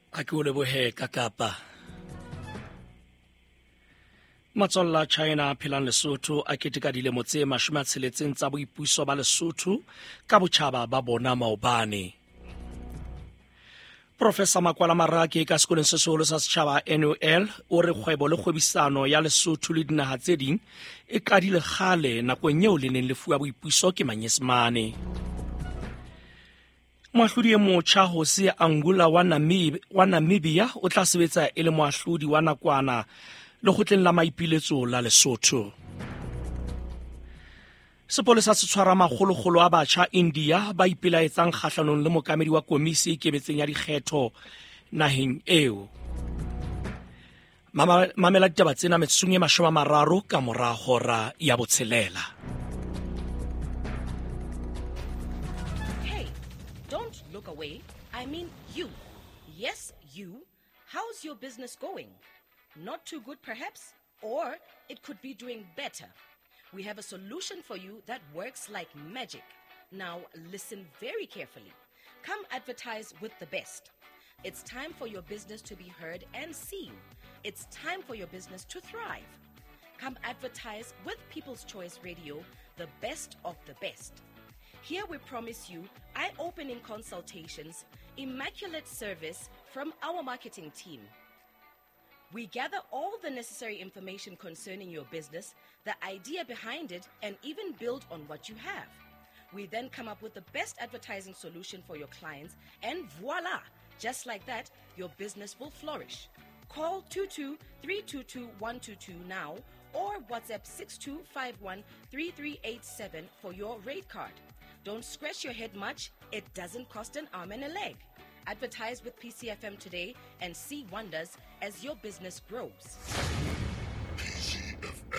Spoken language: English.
a ke o lebohe ka Kapa. Matsolla China phelang Lesotho a keteka dilemo tse 60 tsa boipuso ba Lesotho ka botjhaba ba bona maobane. Professor Makwala Marake ka sekolong se seholo sa setjhaba NUL o re kgwebo le kgwebisano ya Lesotho le dinaha tse ding e qadile kgale nakong eo le neng le fuwa boipuso ke Manyesemane. Moahlodi e motjha Hosea Angula wa Namibia o tla sebetsa e le moahlodi wa nakwana lekgotleng la maipiletso la Lesotho. Sepolesa se tshwara makgolokgolo a batjha India ba ipelaetsang kgahlanong le mokamedi wa komisi e ikemetseng ya dikgetho naheng eo. Mamela ditaba tsena metsong e 30 ka mora hora ya botshelela. Hey, don't look away. I mean you. Yes, you. How's your business going? Not too good perhaps? Or it could be doing better. We have a solution for you that works like magic. Now listen very carefully. Come advertise with the best. It's time for your business to be heard and seen. It's time for your business to thrive. Come advertise with People's Choice Radio, the best of the best. Here we promise you eye-opening consultations, immaculate service from our marketing team. We gather all the necessary information concerning your business, the idea behind it, and even build on what you have. We then come up with the best advertising solution for your clients, and voila! Just like that, your business will flourish. Call 22-322-122 now or WhatsApp 6251-3387 for your rate card. Don't scratch your head much. It doesn't cost an arm and a leg. Advertise with PCFM today and see wonders as your business grows. PCFM.